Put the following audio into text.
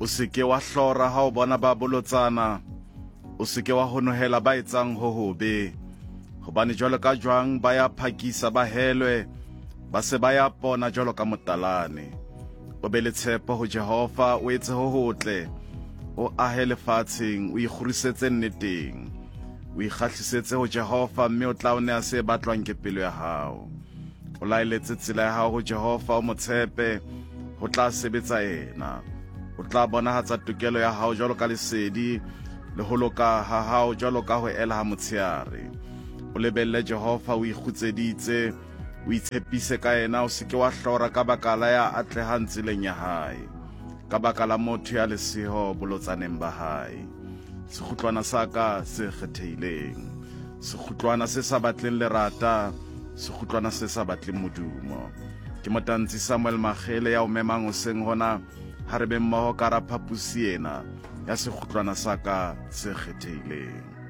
o se ke wa hlora ha o bona ba bolotsana, o se ke wa honohela ba etsang ho hobe, hobane jwalo ka jwang ba ya phakisa ba helwe, ba se ba ya pona jwalo ka motalane. O be le tshepo ho Jehova, o etse ho hotle, o ahe lefatsheng, o ikgurisetse nneteng, o ikgahlisetse ho Jehova, mme o tla o nea se batlwang ke pelo ya hao. O laeletse tsela ya hao ho Jehova, o mo tshepe, ho tla sebetsa yena. O tla bonahatsa tokelo ya hao jwalo ka lesedi, le ho loka ha hao jwalo ka ho ela ha motsheare. O lebelle Jehova, o ikgutseditse, o itshepise ka yena, o se ke wa hlora ka baka la ya atlehang tseleng ya hae, ka baka la motho ya leseho bolotsaneng ba hae. Sekgutlwana sa ka se kgethehileng, sekgutlwana se sa batleng lerata, sekgutlwana se sa batleng modumo. Ke Motantsi Samuel Magele ya o memang hoseng hona, ha re be mmoho ka hara phapusi ena ya sekgutlwana sa ka se kgethehileng.